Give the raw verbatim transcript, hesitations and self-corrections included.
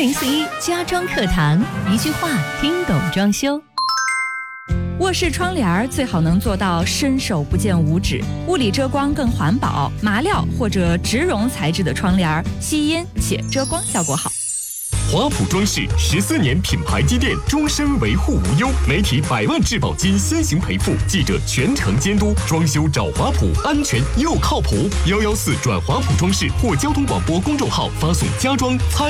零四一家装课堂，一句话听懂装修。卧室窗帘最好能做到伸手不见五指，物理遮光更环保，麻料或者植绒材质的窗帘吸音且遮光效果好。 华普装饰十四年品牌积淀，终身维护无忧，媒体百万质保金先行赔付，记者全程监督，装修找华普，安全又靠谱。幺幺四转华普装饰或交通广播公众号发送家装参